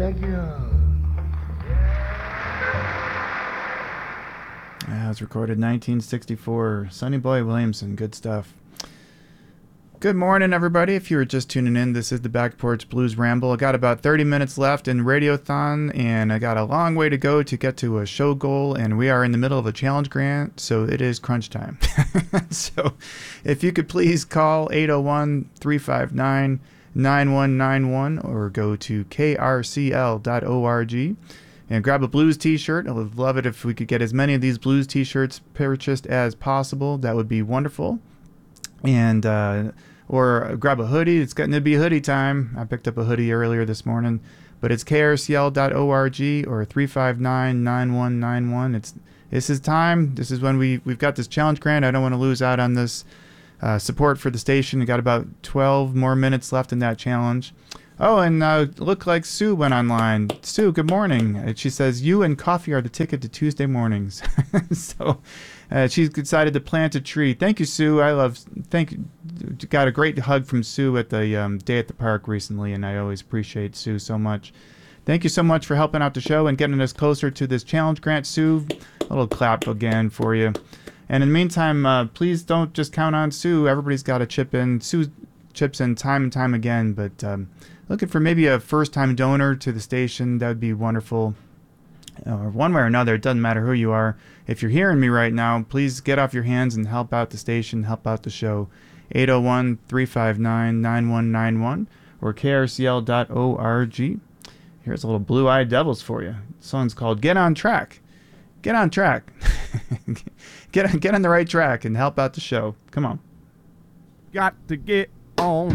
Thank you. It was recorded 1964. Sonny Boy Williamson. Good stuff. Good morning, everybody. If you were just tuning in, this is the Back Porch Blues Ramble. I got about 30 minutes left in Radiothon, and I got a long way to go to get to a show goal, and we are in the middle of a challenge grant, so it is crunch time. So if you could please call 801-359-9191 or go to krcl.org and grab a blues t-shirt. I would love it if we could get as many of these blues t-shirts purchased as possible. That would be wonderful. And or grab a hoodie. It's getting to be hoodie time. I picked up a hoodie earlier this morning, but it's krcl.org or 359-9191. This is time. This is when we've got this challenge grant. I don't want to lose out on this support for the station. We got about 12 more minutes left in that challenge. Oh, and look like Sue went online. Sue, good morning. She says, you and coffee are the ticket to Tuesday mornings. So she's decided to plant a tree. Thank you, Sue. Got a great hug from Sue at the day at the park recently, and I always appreciate Sue so much. Thank you so much for helping out the show and getting us closer to this challenge grant, Sue. A little clap again for you. And in the meantime, please don't just count on Sue. Everybody's got to chip in. Sue chips in time and time again, but looking for maybe a first-time donor to the station. That would be wonderful. Or one way or another, it doesn't matter who you are. If you're hearing me right now, please get off your hands and help out the station, help out the show. 801-359-9191 or krcl.org. Here's a little Blue-Eyed Devils for you. The song's called Get On Track. Get on track. Get on the right track and help out the show. Come on. Got to get on